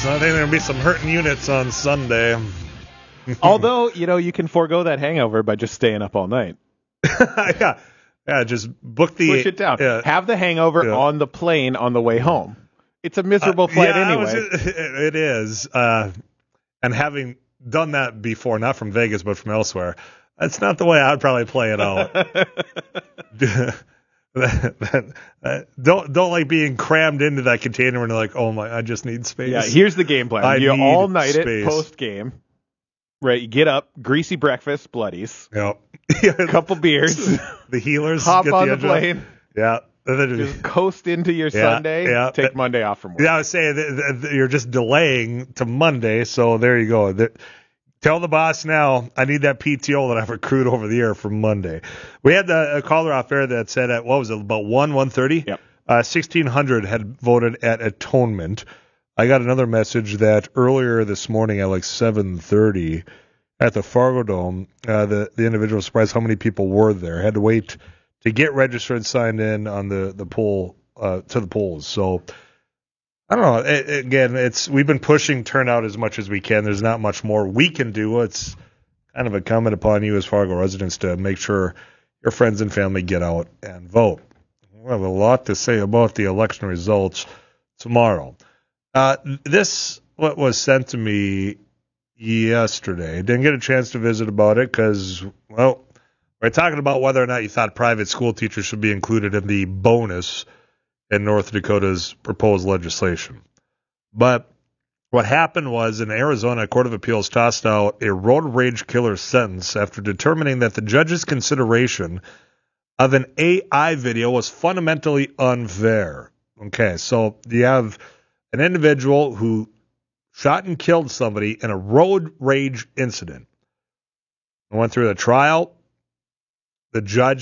So I think there will be some hurting units on Sunday. Although, you can forego that hangover by just staying up all night. Yeah, just book the... Push it down. Yeah. Have the hangover on the plane on the way home. It's a miserable flight anyway. It is. And having done that before, not from Vegas, but from elsewhere, that's not the way I'd probably play it out. Don't like being crammed into that container and like, oh my, I just need space. Yeah, here's the game plan. You all night it post game. Right, you get up, greasy breakfast, bloodies. Yep. A couple beers. The healers hop get on the plane. Yeah. Just coast into your Sunday. Yeah. Take Monday off from work. Yeah, I was saying you're just delaying to Monday, so there you go. Tell the boss now, I need that PTO that I've accrued over the year for Monday. We had a caller off air that said at, what was it, about 1:30? Yep. 1,600 had voted at Atonement. I got another message that earlier this morning at like 7:30 at the Fargo Dome, the individual was surprised how many people were there. Had to wait to get registered, signed in on the poll to the polls. So I don't know. Again, we've been pushing turnout as much as we can. There's not much more we can do. It's kind of incumbent upon you as Fargo residents to make sure your friends and family get out and vote. We have a lot to say about the election results tomorrow. What was sent to me yesterday. Didn't get a chance to visit about it because, well, we're talking about whether or not you thought private school teachers should be included in the bonus in North Dakota's proposed legislation. But what happened was in Arizona, a court of appeals tossed out a road rage killer sentence after determining that the judge's consideration of an AI video was fundamentally unfair. Okay, so you have an individual who shot and killed somebody in a road rage incident. I went through the trial. The judge